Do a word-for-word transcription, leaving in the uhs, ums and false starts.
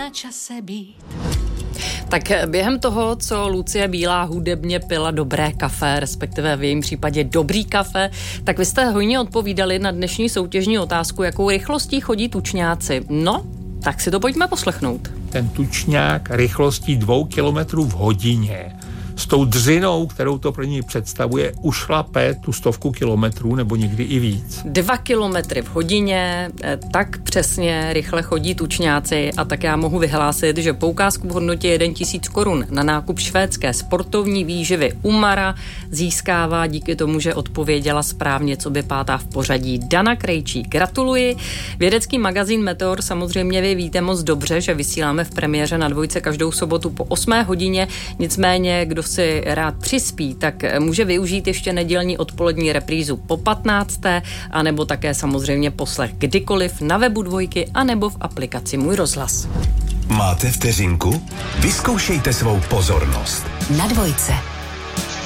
na čase být. Tak během toho, co Lucie Bílá hudebně pila dobré kafe, respektive v jejím případě dobrý kafe, tak vy jste hojně odpovídali na dnešní soutěžní otázku, jakou rychlostí chodí tučňáci. No, tak si to pojďme poslechnout. Ten tučňák rychlostí dvou kilometrů v hodině s tou dřinou, kterou to pro ní představuje, ušlape tu stovku kilometrů nebo někdy i víc. Dva kilometry v hodině, tak přesně rychle chodí tučňáci a tak já mohu vyhlásit, že poukázku v hodnotě jeden tisíc korun na nákup švédské sportovní výživy Umara získává díky tomu, že odpověděla správně, co by pátá v pořadí Dana Krejčík. Gratuluji. Vědecký magazín Meteor samozřejmě vy víte moc dobře, že vysíláme v premiéře na Dvojce každou sobotu po osmé hodině, nicméně kdo si rád přispí, tak může využít ještě nedělní odpolední reprízu po patnácté, anebo také samozřejmě poslech kdykoliv na webu Dvojky, anebo v aplikaci Můj rozhlas. Máte vteřinku? Vyzkoušejte svou pozornost. Na Dvojce.